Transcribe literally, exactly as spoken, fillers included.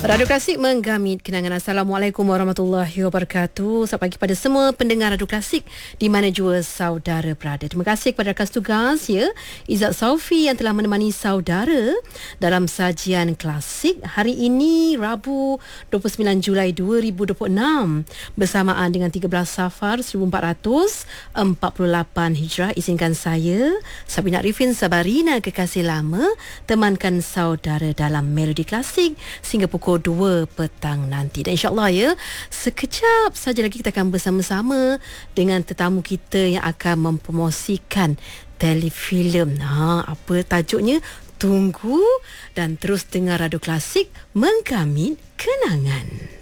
Radio Klasik menggamit kenangan. Assalamualaikum warahmatullahi wabarakatuh. Selamat pagi pada semua pendengar Radio Klasik di mana jua saudara berada. Terima kasih kepada rakan tugas ya, Izzat Saufi yang telah menemani saudara dalam sajian klasik hari ini Rabu dua puluh sembilan Julai dua ribu dua puluh enam bersamaan dengan tiga belas Safar seribu empat ratus empat puluh lapan Hijrah. Izinkan saya Sabina Arifin Sabarina kekasih lama temankan saudara dalam Melodi Klasik sehingga pukul dua petang nanti. Dan insyaAllah ya, sekejap saja lagi kita akan bersama-sama dengan tetamu kita yang akan mempromosikan telefilm. Ha, apa tajuknya? Tunggu dan terus dengar Radio Klasik menggamit kenangan.